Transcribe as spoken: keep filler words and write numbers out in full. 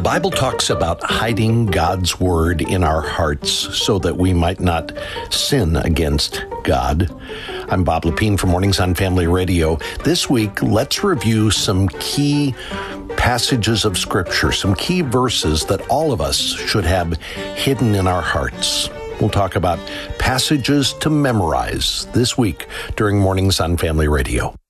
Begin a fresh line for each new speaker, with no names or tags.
Bible talks about hiding God's word in our hearts so that we might not sin against God. I'm Bob Lepine from Mornings on Family Radio. This week, let's review some key passages of Scripture, some key verses that all of us should have hidden in our hearts. We'll talk about passages to memorize this week during Mornings on Family Radio.